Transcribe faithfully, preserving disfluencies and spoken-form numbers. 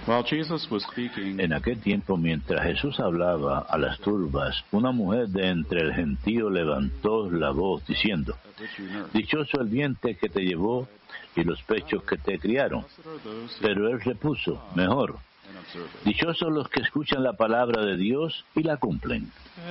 While Jesus was speaking, En aquel tiempo, mientras Jesús hablaba a las turbas, una mujer de entre el gentío levantó la voz diciendo: Dichoso el vientre que te llevó y los pechos que te criaron. Pero él repuso: Mejor, dichosos los que escuchan la palabra de Dios y la cumplen.